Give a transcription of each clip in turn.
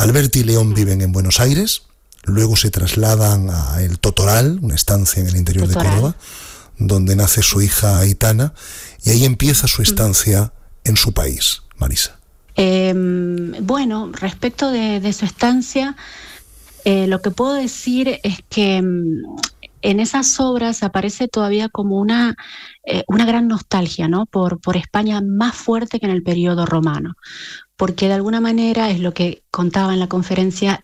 Alberti y León viven en Buenos Aires, luego se trasladan a El Totoral, una estancia en el interior de Córdoba, donde nace su hija Aitana, y ahí empieza su estancia en su país, Marisa. Bueno, respecto de su estancia, lo que puedo decir es que en esas obras aparece todavía como una gran nostalgia, ¿no? por España, más fuerte que en el periodo romano, porque de alguna manera, es lo que contaba en la conferencia,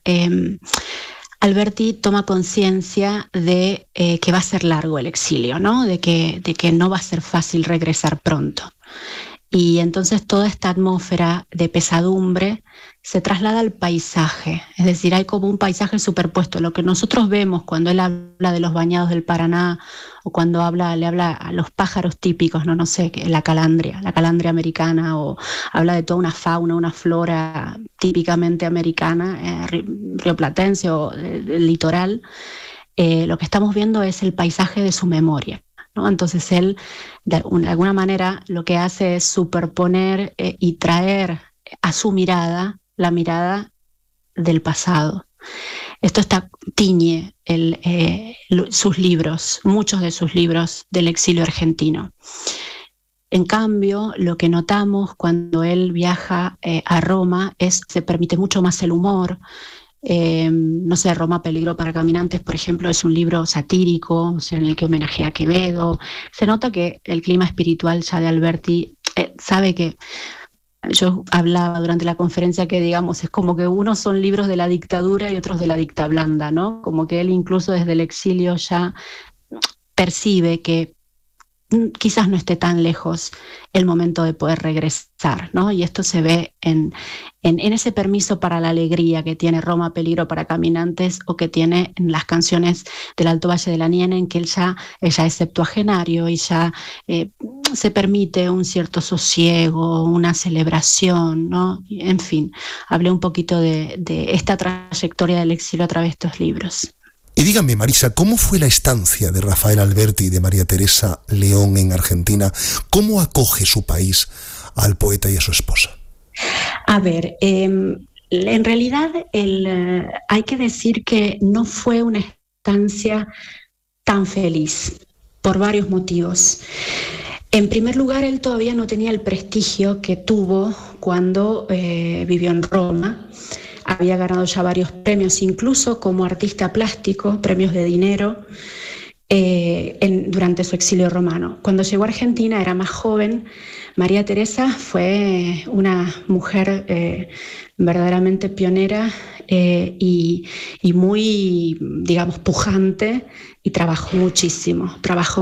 Alberti toma conciencia de que va a ser largo el exilio, ¿no? De que no va a ser fácil regresar pronto. Y entonces toda esta atmósfera de pesadumbre se traslada al paisaje, es decir, hay como un paisaje superpuesto. Lo que nosotros vemos cuando él habla de los bañados del Paraná, o cuando le habla a los pájaros típicos, no sé, la calandria americana, o habla de toda una fauna, una flora típicamente americana, rioplatense o del litoral, lo que estamos viendo es el paisaje de su memoria, ¿no? Entonces él, de alguna manera, lo que hace es superponer y traer a su mirada la mirada del pasado. Esto tiñe sus libros, muchos de sus libros del exilio argentino. En cambio, lo que notamos cuando él viaja a Roma se permite mucho más el humor. No sé, Roma, peligro para caminantes, por ejemplo, es un libro satírico, o sea, en el que homenajea a Quevedo. Se nota que el clima espiritual ya de Alberti, sabe que yo hablaba durante la conferencia que, digamos, es como que unos son libros de la dictadura y otros de la dicta blanda, ¿no? Como que él incluso desde el exilio ya percibe que quizás no esté tan lejos el momento de poder regresar, ¿no? Y esto se ve en ese permiso para la alegría que tiene Roma, peligro para caminantes, o que tiene en las canciones del Alto Valle de la Niene, en que él ya es septuagenario y ya se permite un cierto sosiego, una celebración, ¿no? En fin, hablé un poquito de esta trayectoria del exilio a través de estos libros. Y dígame, Marisa, ¿cómo fue la estancia de Rafael Alberti y de María Teresa León en Argentina? ¿Cómo acoge su país al poeta y a su esposa? A ver, en realidad hay que decir que no fue una estancia tan feliz, por varios motivos. En primer lugar, él todavía no tenía el prestigio que tuvo cuando vivió en Roma. Había ganado ya varios premios, incluso como artista plástico, premios de dinero, durante su exilio romano. Cuando llegó a Argentina era más joven. María Teresa fue una mujer verdaderamente pionera y muy, digamos, pujante, y trabajó muchísimo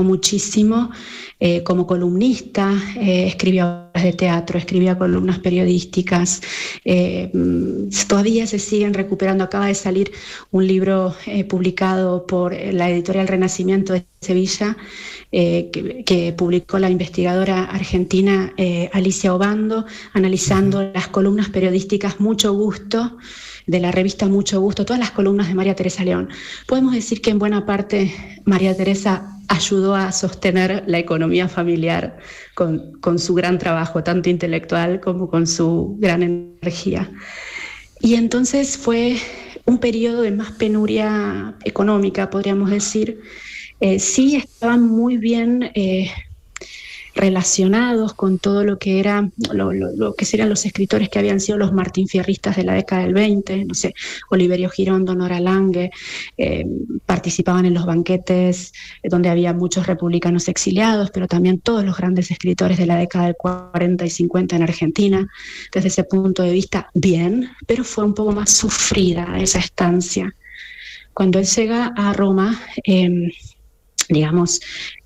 como columnista, escribía obras de teatro, escribía columnas periodísticas, todavía se siguen recuperando. Acaba de salir un libro publicado por la editorial Renacimiento de Sevilla, que publicó la investigadora argentina Alicia Obando, analizando las columnas periodísticas Mucho Gusto, de la revista Mucho Gusto, todas las columnas de María Teresa León. Podemos decir que en buena parte María Teresa ayudó a sostener la economía familiar con su gran trabajo, tanto intelectual como con su gran energía. Y entonces fue un periodo de más penuria económica, podríamos decir. Sí estaban muy bien relacionados con todo lo que era lo que serían los escritores que habían sido los martinfierristas de la década del 20, no sé, Oliverio Girondo, Nora Lange, participaban en los banquetes donde había muchos republicanos exiliados, pero también todos los grandes escritores de la década del 40 y 50 en Argentina. Desde ese punto de vista, bien, pero fue un poco más sufrida esa estancia. Cuando él llega a Roma, digamos,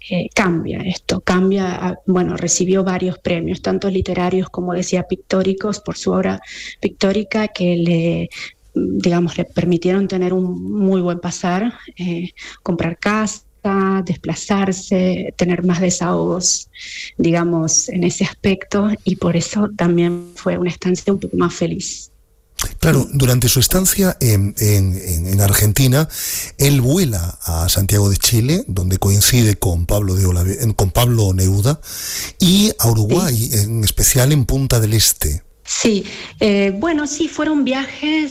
cambia, bueno, recibió varios premios, tanto literarios como, decía, pictóricos, por su obra pictórica, que le permitieron tener un muy buen pasar, comprar casa, desplazarse, tener más desahogos, digamos, en ese aspecto, y por eso también fue una estancia un poco más feliz. Claro, durante su estancia en Argentina, él vuela a Santiago de Chile, donde coincide con Pablo Neruda, y a Uruguay, sí, en especial en Punta del Este. Sí, bueno, sí, fueron viajes